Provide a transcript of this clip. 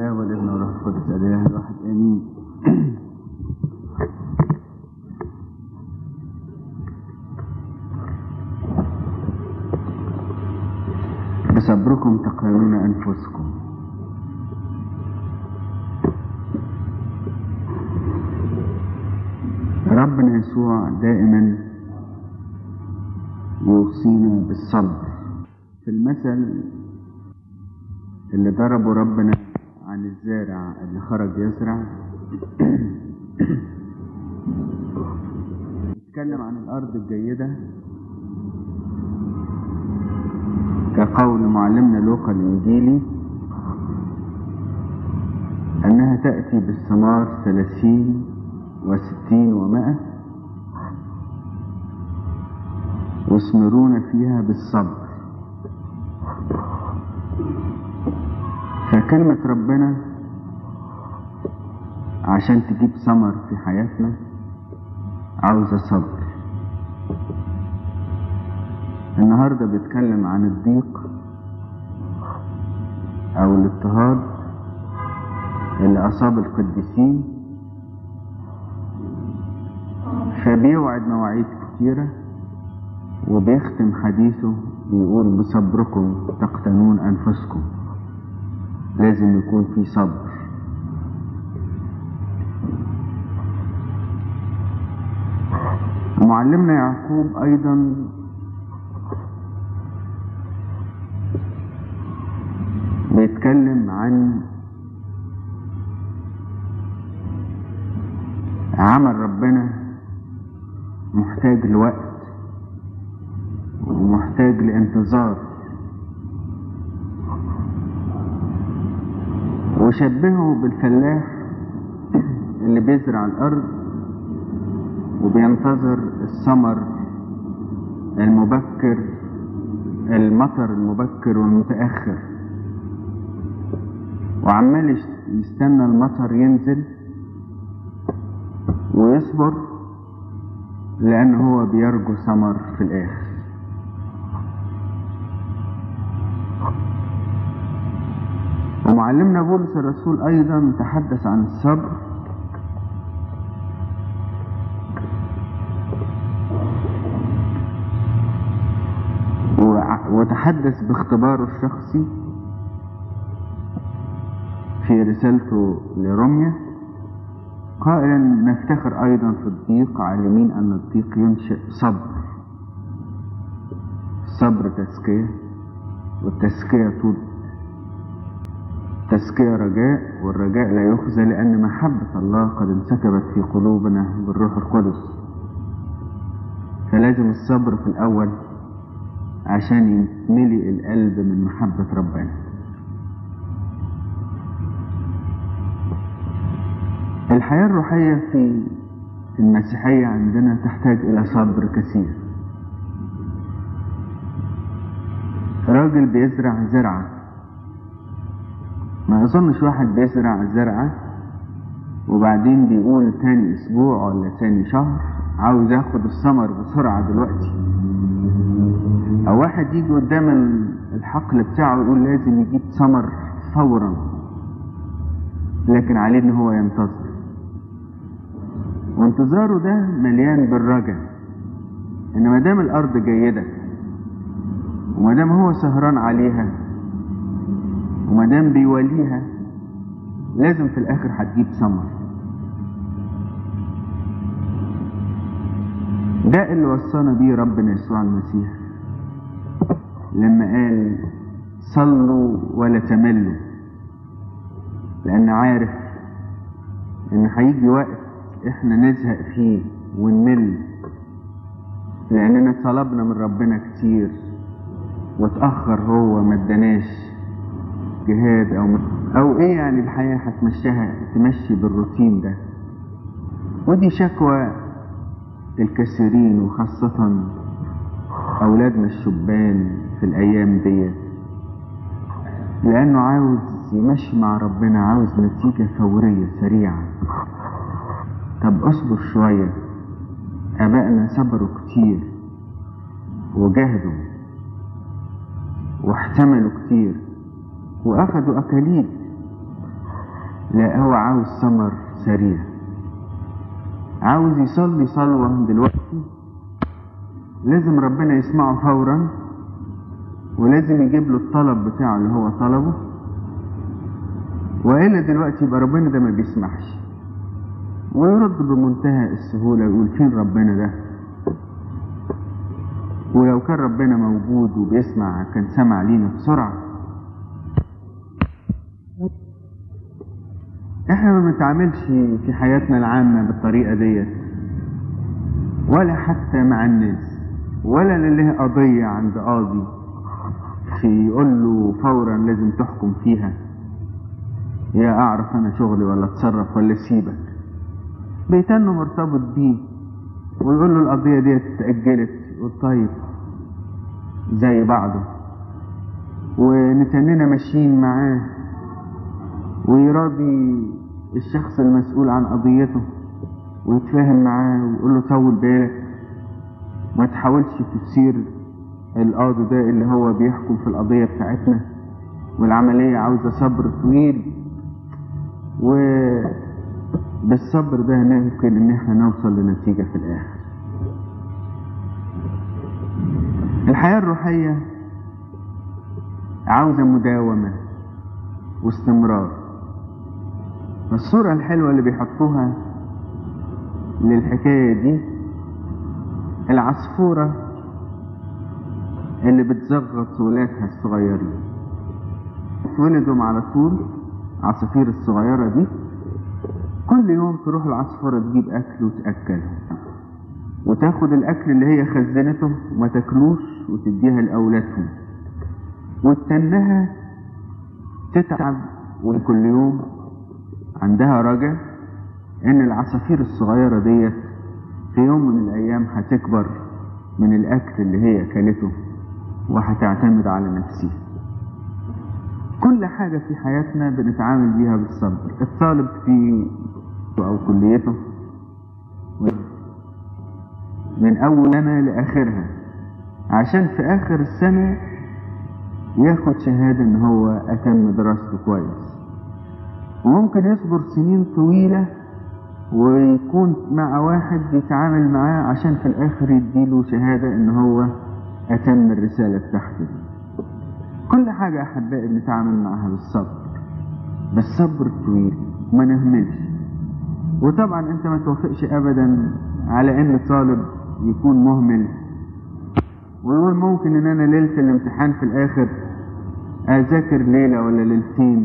الآب والابن والروح القدس الإله الواحد آمين. بصبركم تقررون أنفسكم. ربنا يسوع دائما يوصينا بالصبر. في المثل اللي ضربه ربنا عن الزارع اللي خرج يزرع يتكلم عن الأرض الجيدة كقول معلمنا لوقا الإنجيلي أنها تأتي بالثمار 30 و60 و100 يثمرون فيها بالصبر. فكلمة ربنا عشان تجيب ثمر في حياتنا عاوزة صبر. النهاردة بيتكلم عن الضيق أو الاضطهاد اللي أصاب القديسين، فبيوعد مواعيد كتيرة وبيختم حديثه بيقول بصبركم تقتنون أنفسكم. لازم يكون في صبر. معلمنا يعقوب أيضا بيتكلم عن عمل ربنا محتاج لوقت ومحتاج لانتظار، وشبهه بالفلاح اللي بيزرع الأرض وبينتظر الثمر المبكر، المطر المبكر والمتأخر، وعمال يستنى المطر ينزل ويصبر لأن هو بيرجو ثمر في الآخر. ومعلمنا بولس الرسول أيضا تحدث عن الصبر وتحدث باختباره الشخصي في رسالته لروميا قائلا نفتخر أيضا في الضيق عالمين أن الضيق ينشئ صبر. الصبر تزكية، والتزكية تزكية رجاء، والرجاء لا يخزى لأن محبة الله قد انسكبت في قلوبنا بالروح القدس. فلازم الصبر في الأول عشان يملئ القلب من محبة ربنا. الحياة الروحية في المسيحية عندنا تحتاج إلى صبر كثير. راجل بيزرع زرعة، ما أظنش واحد بيزرع زرعة وبعدين بيقول تاني أسبوع ولا تاني شهر عاوز ياخد الثمر بسرعة دلوقتي. أو واحد يجي قدام الحقل بتاعه يقول لازم يجيب ثمر فورا، لكن عليه إن هو ينتظر، وانتظاره ده مليان بالرجاء إن مادام الأرض جيدة ومادام هو سهران عليها ومادام بيوليها لازم في الآخر هتجيب ثمر. ده اللي وصانا بيه ربنا يسوع المسيح لما قال صلوا ولا تملوا، لأن عارف إن هيجي وقت إحنا نزهق فيه ونمل، لأننا طلبنا من ربنا كتير وتأخر هو ما اداناش جهاد أو إيه. يعني الحياة تمشي بالروتين ده. ودي شكوى الكثيرين وخاصة أولادنا الشبان في الأيام دي، لأنه عاوز يمشي مع ربنا، عاوز نتيجة فورية سريعة. طب أصبر شوية. آبائنا صبروا كتير وجهدوا واحتملوا كتير وأخذوا أكاليل لا، هو عاوز ثمر سريع، عاوز يصلي صلوة دلوقتي لازم ربنا يسمعه فورا، ولازم يجيب له الطلب بتاعه اللي هو طلبه، وإلا دلوقتي يبقى ربنا ده ما بيسمحش، ويرد بمنتهى السهولة يقول فين ربنا ده؟ ولو كان ربنا موجود وبيسمع كان سمع لينا بسرعة. احنا ما بنتعاملش في حياتنا العامة بالطريقة ديت، ولا حتى مع الناس، ولا اللي له قضية عند قاضي يقول له فورا لازم تحكم فيها، يا اعرف انا شغلي ولا اتصرف ولا سيبك. بيتنه مرتبط بيه ويقول له القضية دي اتأجلت، يقول طيب زي بعضه، ونتننا ماشيين معاه، ويراضي الشخص المسؤول عن قضيته ويتفاهم معاه ويقول له طول بالك ما تحاولش تثير القاضي ده اللي هو بيحكم في القضية بتاعتنا، والعملية عاوزة صبر طويل، وبالصبر ده ممكن ان احنا نوصل لنتيجة في الاخر. الحياة الروحية عاوزة مداومة واستمرار. الصورة الحلوة اللي بيحطوها للحكاية دي العصفورة اللي بتزغط ولادها الصغيرين، اتولدوا على طول عصافير الصغيرة دي، كل يوم تروح العصفورة تجيب أكل وتأكلهم، وتاخد الأكل اللي هي خزنته وما تاكلوش وتديها لأولادهم، وتتنها تتعب، وكل يوم عندها رجاء إن العصافير الصغيرة ديت في يوم من الأيام هتكبر من الأكل اللي هي أكلته وهتعتمد على نفسها. كل حاجة في حياتنا بنتعامل بيها بالصبر. الطالب في أو كليته من أول سنة لآخرها عشان في آخر السنة ياخد شهادة إن هو أتم دراسته كويس، وممكن يصبر سنين طويلة ويكون مع واحد يتعامل معاه عشان في الآخر يديله شهادة إن هو أتم الرسالة بتاعته. كل حاجة أحبائي بنتعامل معها بالصبر، بالصبر الطويل، وما نهملش. وطبعا أنت ما توافقش أبدا على إن طالب يكون مهمل ويقول ممكن إن أنا ليلة الامتحان في الآخر أذاكر ليلة ولا ليلتين